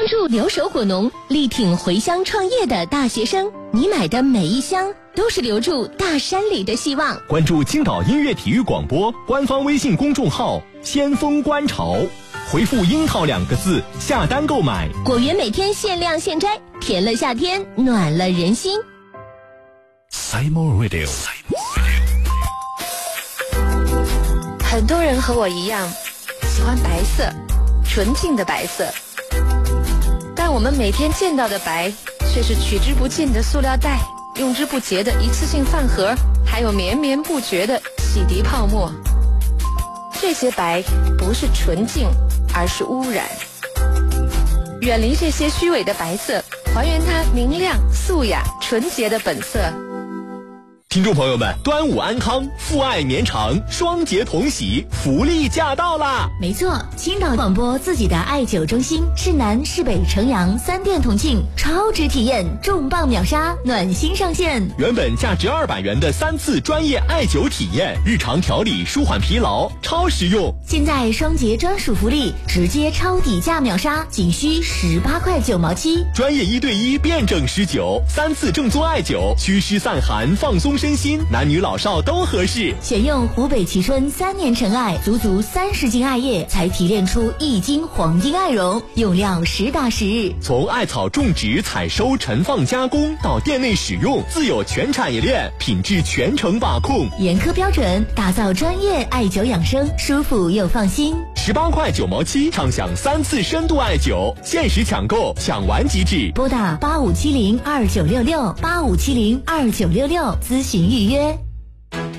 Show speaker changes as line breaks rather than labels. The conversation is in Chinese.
帮助留守果农力挺回乡创业的大学生，你买的每一箱都是留住大山里的希望。
关注青岛音乐体育广播官方微信公众号先锋观潮，回复樱桃2个字下单购买。
果园每天限量现摘，甜了夏天，暖了人心。
Simon Radio。
很多人和我一样喜欢白色，纯净的白色，但我们每天见到的白却是取之不尽的塑料袋，用之不竭的一次性饭盒，还有绵绵不绝的洗涤泡沫。这些白不是纯净，而是污染。远离这些虚伪的白色，还原它明亮、素雅、纯洁的本色。
听众朋友们，端午安康，父爱绵长，双节同喜，福利驾到啦！
没错，青岛广播自己的艾灸中心，市南、市北、城阳3店同庆，超值体验，重磅秒杀，暖心上线。
原本价值200元的3次专业艾灸体验，日常调理舒缓疲劳，超实用。
现在双节专属福利，直接超底价秒杀，仅需18块9毛7。
专业1对1辩证施灸，3次正宗艾灸，祛湿散寒，放松身心，男女老少都合适。
选用湖北蕲春3年陈艾，足30斤艾叶才提炼出1斤黄金艾绒，用料实打实。
从艾草种植、采收、陈放、加工到店内使用，自有全产业链，品质全程把控，
严苛标准，打造专业艾灸养生，舒服又放心。
18块9毛7，畅享3次深度艾灸，限时抢购，抢完即止。
拨打85702966，85702966咨询预约。